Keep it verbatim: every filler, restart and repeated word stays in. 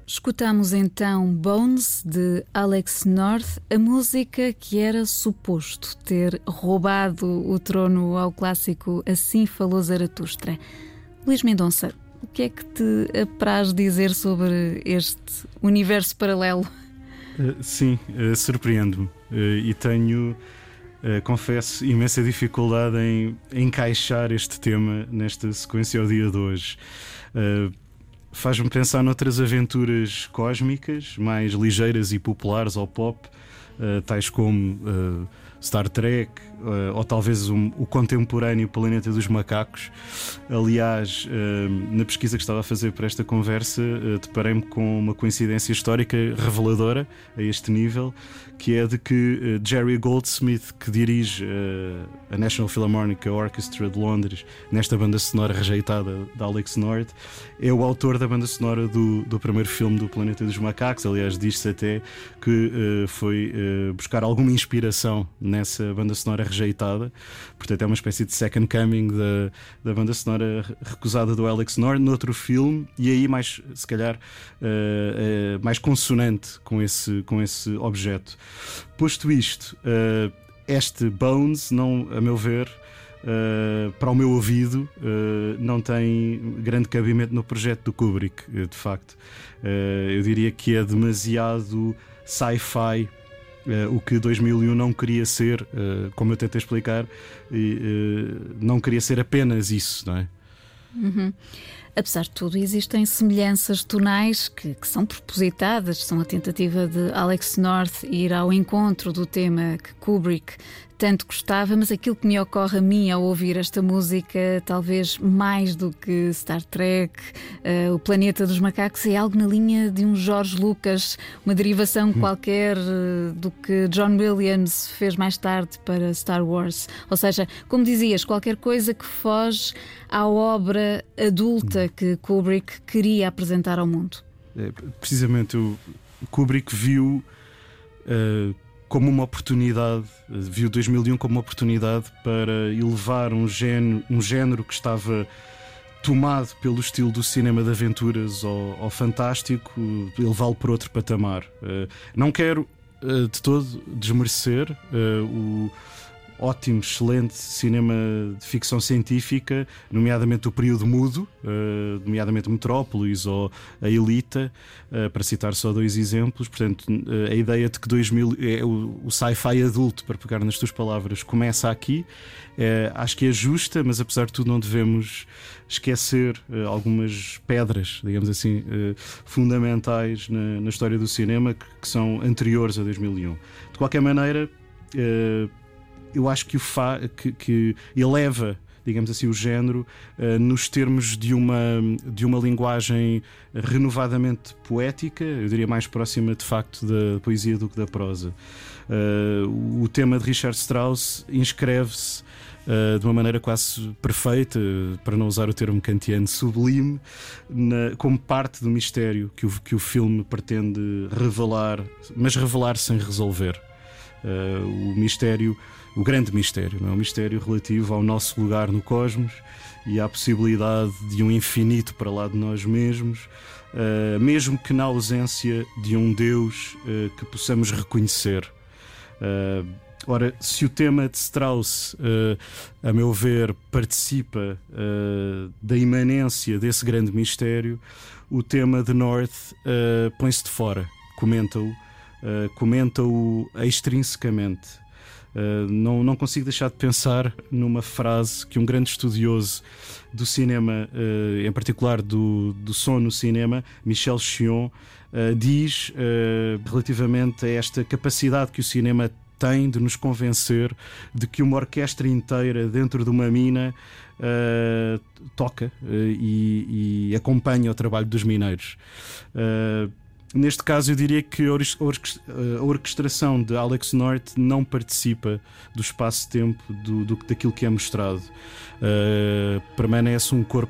Escutamos então Bones, de Alex North, a música que era suposto ter roubado o trono ao clássico Assim Falou Zaratustra. Luís Mendonça, o que é que te apraz dizer sobre este universo paralelo? Uh, sim, uh, surpreende-me uh, e tenho, uh, confesso, imensa dificuldade em, em encaixar este tema nesta sequência ao dia de hoje. Uh, Faz-me pensar noutras aventuras cósmicas, mais ligeiras e populares ao pop, uh, tais como uh, Star Trek, uh, ou talvez um, o contemporâneo Planeta dos Macacos. Aliás, uh, na pesquisa que estava a fazer para esta conversa, uh, deparei-me com uma coincidência histórica reveladora a este nível, que é de que uh, Jerry Goldsmith, que dirige uh, a National Philharmonic Orchestra de Londres, nesta banda sonora rejeitada da Alex North, é o autor da banda sonora do, do primeiro filme do Planeta dos Macacos. Aliás, diz-se até que uh, foi uh, buscar alguma inspiração nessa banda sonora rejeitada. Portanto, é uma espécie de second coming da, da banda sonora recusada do Alex North noutro filme, e aí mais, se calhar, uh, uh, mais consonante com esse, com esse objeto. Posto isto, uh, este Bones, não, a meu ver, Uh, para o meu ouvido, uh, não tem grande cabimento no projeto do Kubrick, uh, de facto. Uh, eu diria que é demasiado sci-fi, uh, o que dois mil e um não queria ser, uh, como eu tentei explicar, uh, não queria ser apenas isso, não é? Uhum. Apesar de tudo, existem semelhanças tonais que, que são propositadas, são a tentativa de Alex North ir ao encontro do tema que Kubrick tanto gostava, mas aquilo que me ocorre a mim ao ouvir esta música, talvez mais do que Star Trek, uh, o Planeta dos Macacos, é algo na linha de um George Lucas, uma derivação hum. qualquer uh, do que John Williams fez mais tarde para Star Wars. Ou seja, como dizias, qualquer coisa que foge à obra adulta que Kubrick queria apresentar ao mundo. É, precisamente, o Kubrick viu uh, como uma oportunidade, viu dois mil e um como uma oportunidade para elevar um género, um género que estava tomado pelo estilo do cinema de aventuras ao, ao fantástico, elevá-lo para outro patamar. Uh, não quero uh, de todo desmerecer uh, o ótimo, excelente cinema de ficção científica, nomeadamente o período mudo, uh, nomeadamente Metrópolis ou a Elita, uh, para citar só dois exemplos. Portanto, uh, a ideia de que dois mil é o, o sci-fi adulto, para pegar nas tuas palavras, começa aqui, uh, acho que é justa, mas apesar de tudo não devemos esquecer uh, algumas pedras, digamos assim, uh, fundamentais na, na história do cinema que, que são anteriores a dois mil e um. De qualquer maneira, uh, eu acho que, o fa que, que eleva, digamos assim, o género uh, nos termos de uma, de uma linguagem renovadamente poética, eu diria mais próxima de facto da poesia do que da prosa. Uh, o tema de Richard Strauss inscreve-se uh, de uma maneira quase perfeita, para não usar o termo kantiano, sublime, na, como parte do mistério que o, que o filme pretende revelar, mas revelar sem resolver. Uh, o mistério, o grande mistério, não é? O mistério relativo ao nosso lugar no cosmos e à possibilidade de um infinito para lá de nós mesmos, uh, mesmo que na ausência de um Deus uh, que possamos reconhecer. Uh, ora, se o tema de Strauss, uh, a meu ver, participa uh, da imanência desse grande mistério, o tema de North uh, põe-se de fora, comenta-o. Uh, comenta-o extrinsecamente. Uh, não, não consigo deixar de pensar numa frase que um grande estudioso do cinema, uh, em particular do, do som no cinema, Michel Chion, uh, diz uh, relativamente a esta capacidade que o cinema tem de nos convencer de que uma orquestra inteira dentro de uma mina uh, toca uh, e, e acompanha o trabalho dos mineiros. Uh, Neste caso, eu diria que a orquestração de Alex North não participa do espaço-tempo do, do, daquilo que é mostrado. Uh, permanece um corpo